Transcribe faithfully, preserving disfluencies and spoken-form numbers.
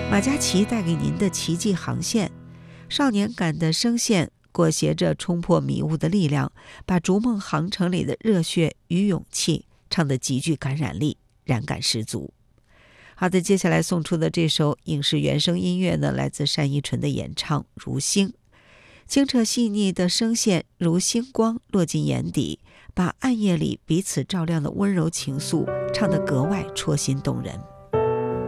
马嘉祺带给您的奇迹航线，少年感的声线裹挟着冲破迷雾的力量，把逐梦航程里的热血与勇气唱得极具感染力，燃感十足。好的，接下来送出的这首影视原声音乐呢，来自单依纯的演唱《如星》，清澈细腻的声线如星光落进眼底，把暗夜里彼此照亮的温柔情愫唱得格外戳心动人。